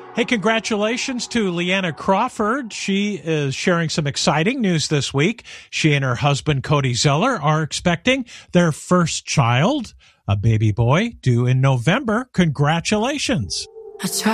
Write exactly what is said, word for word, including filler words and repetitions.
Hey, congratulations to Leanna Crawford. She is sharing some exciting news this week. She and her husband, Cody Zeller, are expecting their first child, a baby boy, due in November. Congratulations. I try